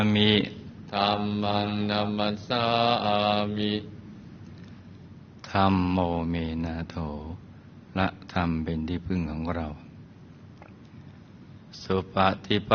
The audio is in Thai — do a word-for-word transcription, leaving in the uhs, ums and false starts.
มิธัมมังนัมมัสสามิธัมโมเมนะโถและธรรมเป็นที่พึ่งของเราสุปฏิ